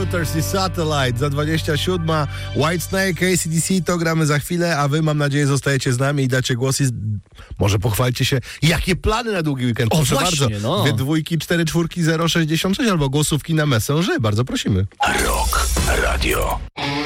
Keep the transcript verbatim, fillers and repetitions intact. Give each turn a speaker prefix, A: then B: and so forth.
A: Walters i Satellite za dwadzieścia siedem. Whitesnake, A C D C, to gramy za chwilę, a wy, mam nadzieję, zostajecie z nami i dacie głos i z... może pochwalcie się, jakie plany na długi weekend.
B: O,
A: Proszę
B: właśnie,
A: bardzo.
B: no.
A: Dwie dwójki, cztery czwórki, zero sześćdziesiąt sześć albo głosówki na Messengerze. Bardzo prosimy.
C: Rock Radio.